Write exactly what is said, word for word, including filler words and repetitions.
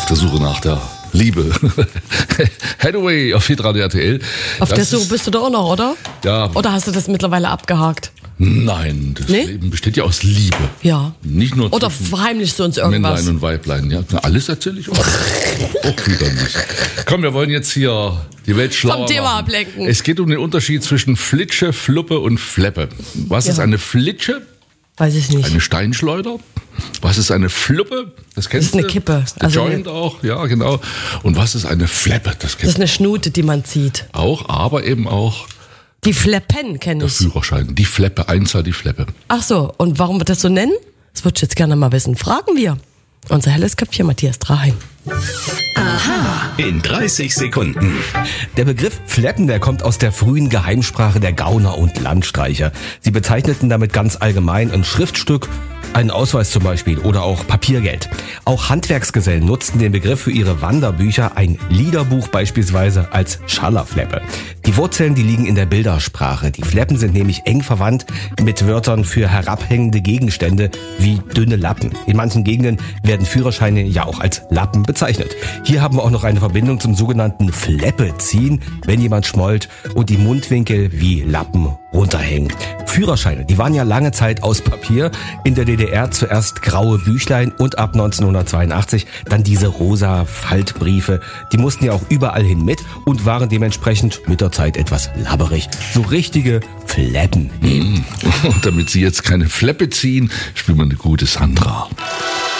auf der Suche nach der Liebe. Hathaway auf Hitradio R T L. Auf das der Suche bist du da auch noch, oder? Ja. Oder hast du das mittlerweile abgehakt? Nein, das Nee? Leben besteht ja aus Liebe. Ja. Nicht nur Oder zwischen verheimlichst du uns irgendwas? Männlein und Weiblein. Ja, na, alles erzähle ich auch. Auch wieder nicht. Komm, wir wollen jetzt hier die Welt schlauer Vom Thema machen. ablenken. Es geht um den Unterschied zwischen Flitsche, Fluppe und Fleppe. Was Ja. ist eine Flitsche? Weiß ich nicht. Eine Steinschleuder. Was ist eine Fluppe? Das kennst Das ist eine du. Kippe. Der Also Joint auch, ja genau. Und was ist eine Fleppe? Das Das kennst ist eine Schnute, die man zieht. du auch, aber eben auch Die Fleppen kenne der ich. Führerschein. Die Fleppe, Einzahl die Fleppe. Ach so, und warum wir das so nennen? Das würde ich jetzt gerne mal wissen. Fragen wir unser helles Köpfchen Matthias Draheim. In dreißig Sekunden. Der Begriff Fleppen, der kommt aus der frühen Geheimsprache der Gauner und Landstreicher. Sie bezeichneten damit ganz allgemein ein Schriftstück, einen Ausweis zum Beispiel oder auch Papiergeld. Auch Handwerksgesellen nutzten den Begriff für ihre Wanderbücher, ein Liederbuch beispielsweise, als Schallerfleppe. Die Wurzeln, die liegen in der Bildersprache. Die Fleppen sind nämlich eng verwandt mit Wörtern für herabhängende Gegenstände wie dünne Lappen. In manchen Gegenden werden Führerscheine ja auch als Lappen bezeichnet. Hier haben wir auch noch eine Verbindung zum sogenannten Fleppe ziehen, wenn jemand schmollt und die Mundwinkel wie Lappen runterhängen. Führerscheine, die waren ja lange Zeit aus Papier. In der D D R zuerst graue Büchlein und ab neunzehnhundertzweiundachtzig dann diese rosa Faltbriefe. Die mussten ja auch überall hin mit und waren dementsprechend mit der Zeit etwas labberig. So richtige Fleppen. Und damit Sie jetzt keine Fleppe ziehen, spielen wir eine gute Sandra.